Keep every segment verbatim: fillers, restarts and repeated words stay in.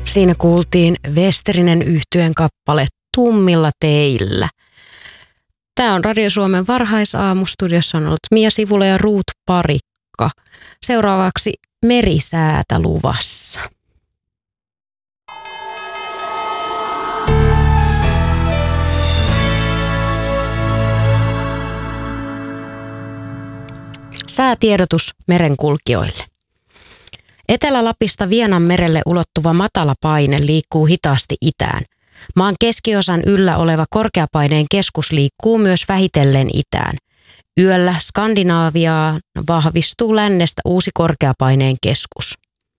Siinä kuultiin Westerinen yhtyeen kappale Tummilla teillä. Tämä on Radio Suomen varhaisaamu. Studiossa on ollut Mia Sivula ja Ruut Parikka. Seuraavaksi merisäätä luvassa. Säätiedotus merenkulkijoille. Etelä-Lapista Vienanmerelle ulottuva matala paine liikkuu hitaasti itään. Maan keskiosan yllä oleva korkeapaineen keskus liikkuu myös vähitellen itään. Yöllä Skandinaaviaan vahvistuu lännestä uusi korkeapaineen keskus.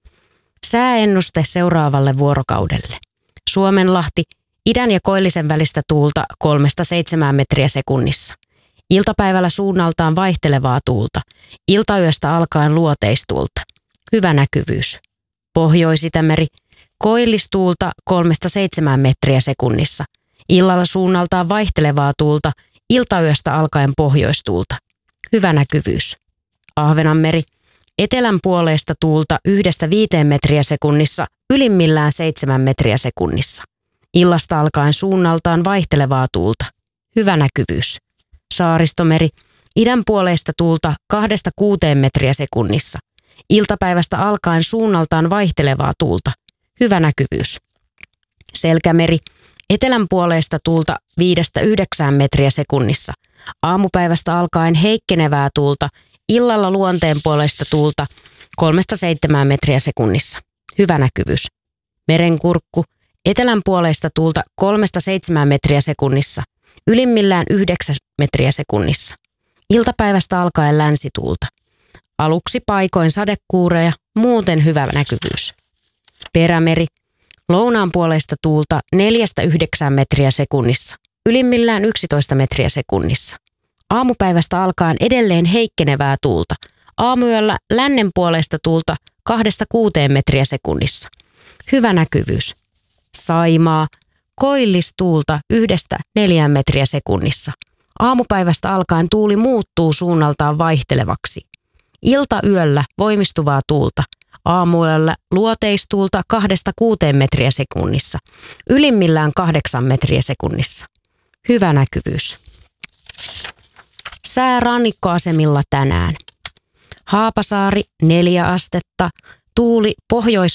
Sääennuste seuraavalle vuorokaudelle. Suomenlahti, idän ja koillisen välistä tuulta kolmesta seitsemään metriä sekunnissa. Iltapäivällä suunnaltaan vaihtelevaa tuulta. Iltayöstä alkaen luoteistuulta. Hyvä näkyvyys. Pohjois-Itämeri, koillistuulta kolmesta seitsemään metriä sekunnissa. Illalla suunnaltaan vaihtelevaa tuulta. Iltayöstä alkaen pohjoistuulta. Hyvä näkyvyys. Ahvenanmeri, etelän puoleista tuulta yhdestä viiteen metriä sekunnissa, ylimmillään seitsemän metriä sekunnissa. Illasta alkaen suunnaltaan vaihtelevaa tuulta. Hyvä näkyvyys. Saaristomeri, idän puoleista tuulta kahdesta kuuteen metriä sekunnissa. Iltapäivästä alkaen suunnaltaan vaihtelevaa tuulta. Hyvä näkyvyys. Selkämeri, etelän puoleista tuulta viidestä yhdeksään metriä sekunnissa. Aamupäivästä alkaen heikkenevää tuulta. Illalla luonteen puoleista tuulta kolmesta seitsemään metriä sekunnissa. Hyvä näkyvyys. Merenkurkku, etelän puoleista tuulta kolmesta seitsemään metriä sekunnissa. Ylimmillään yhdeksän metriä sekunnissa. Iltapäivästä alkaen länsituulta. Aluksi paikoin sadekuureja, muuten hyvä näkyvyys. Perämeri, lounaan puoleista tuulta neljästä yhdeksään metriä sekunnissa. Ylimmillään yksitoista metriä sekunnissa. Aamupäivästä alkaen edelleen heikkenevää tuulta. Aamuyöllä lännen puoleista tuulta kahdesta kuuteen metriä sekunnissa. Hyvä näkyvyys. Saimaa, koillistuulta yhdestä neljään metriä sekunnissa. Aamupäivästä alkaen tuuli muuttuu suunnaltaan vaihtelevaksi. Iltayöllä voimistuvaa tuulta. Aamuyöllä luoteistuulta kahdesta kuuteen metriä sekunnissa. Ylimmillään kahdeksan metriä sekunnissa. Hyvä näkyvyys. Sää rannikkoasemilla tänään. Haapasaari neljä astetta. Tuuli pohjois